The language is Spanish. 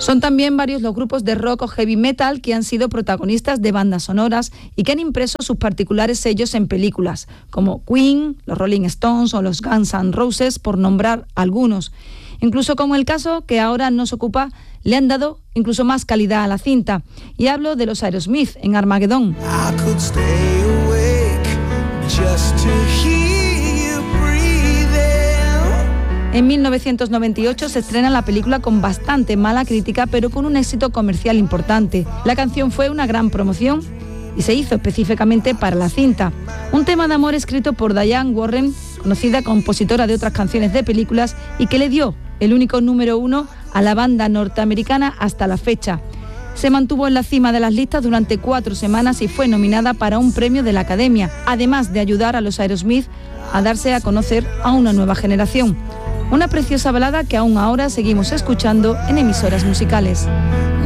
Son también varios los grupos de rock o heavy metal que han sido protagonistas de bandas sonoras y que han impreso sus particulares sellos en películas, como Queen, los Rolling Stones o los Guns N' Roses, por nombrar algunos. Incluso como el caso que ahora nos ocupa, le han dado incluso más calidad a la cinta. Y hablo de los Aerosmith en Armageddon. En 1998 se estrena la película con bastante mala crítica, pero con un éxito comercial importante. La canción fue una gran promoción y se hizo específicamente para la cinta. Un tema de amor escrito por Diane Warren, conocida compositora de otras canciones de películas, y que le dio el único número 1 a la banda norteamericana hasta la fecha. Se mantuvo en la cima de las listas durante 4 semanas y fue nominada para un premio de la Academia, además de ayudar a los Aerosmith a darse a conocer a una nueva generación. Una preciosa balada que aún ahora seguimos escuchando en emisoras musicales.